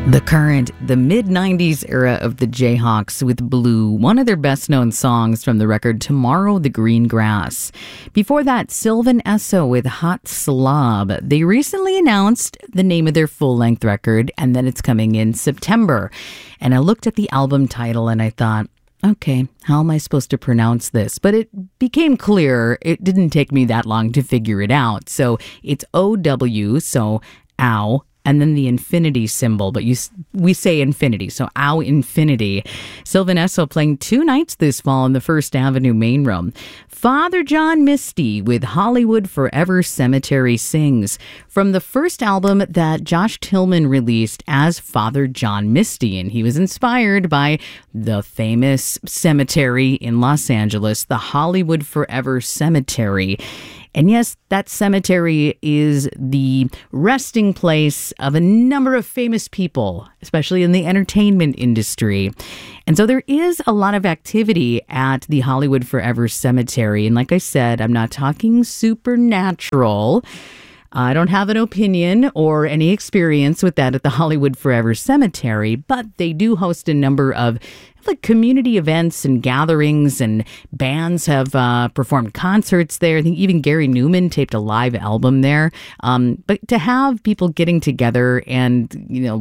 The Current, the mid-90s era of the Jayhawks with Blue, one of their best-known songs from the record Tomorrow the Green Grass. Before that, Sylvan Esso with Hot Slob. They recently announced the name of their full-length record, and then it's coming in September. And I looked at the album title and I thought, okay, how am I supposed to pronounce this? But it became clear. It didn't take me that long to figure it out. So it's OW, so ow, and then the infinity symbol, but we say infinity, so ow infinity. Sylvan Esso playing 2 nights this fall in the First Avenue main room. Father John Misty with Hollywood Forever Cemetery Sings, from the first album that Josh Tillman released as Father John Misty, and he was inspired by the famous cemetery in Los Angeles, the Hollywood Forever Cemetery. And yes, that cemetery is the resting place of a number of famous people, especially in the entertainment industry. And so there is a lot of activity at the Hollywood Forever Cemetery. And like I said, I'm not talking supernatural. I don't have an opinion or any experience with that at the Hollywood Forever Cemetery, but they do host a number of community events and gatherings, and bands have performed concerts there. I think even Gary Newman taped a live album there. But to have people getting together and,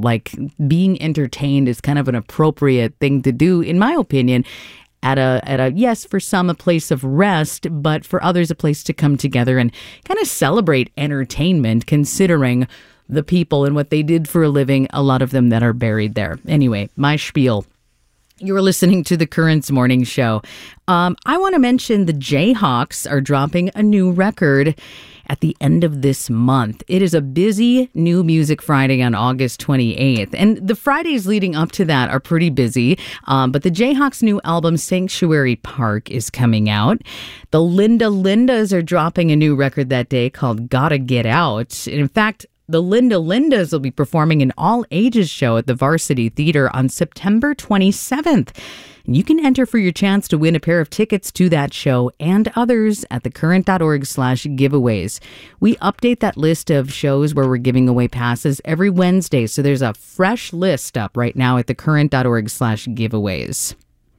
being entertained is kind of an appropriate thing to do, in my opinion. At a yes, for some a place of rest, but for others a place to come together and kind of celebrate entertainment, considering the people and what they did for a living, a lot of them that are buried there. Anyway, my spiel. You're listening to the Currents Morning Show. I want to mention the Jayhawks are dropping a new record at the end of this month. It is a busy New Music Friday on August 28th. And the Fridays leading up to that are pretty busy. But the Jayhawks' new album, Sanctuary Park, is coming out. The Linda Lindas are dropping a new record that day called Gotta Get Out. And in fact, the Linda Lindas will be performing an all-ages show at the Varsity Theater on September 27th. And you can enter for your chance to win a pair of tickets to that show and others at thecurrent.org/giveaways. We update that list of shows where we're giving away passes every Wednesday. So there's a fresh list up right now at thecurrent.org/giveaways.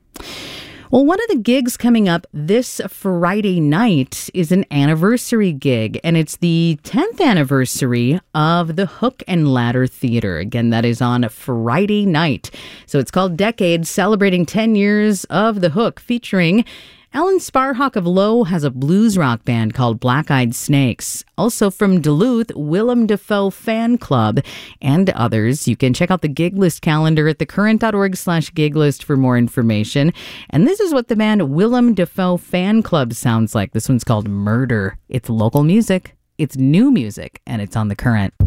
Well, one of the gigs coming up this Friday night is an anniversary gig, and it's the 10th anniversary of the Hook and Ladder Theater. Again, that is on Friday night. So it's called Decades, celebrating 10 years of the Hook, featuring Alan Sparhawk of Low has a blues rock band called Black Eyed Snakes. Also from Duluth, Willem Dafoe Fan Club and others. You can check out the gig list calendar at thecurrent.org/gig list for more information. And this is what the band Willem Dafoe Fan Club sounds like. This one's called Murder. It's local music, it's new music, and it's on The Current.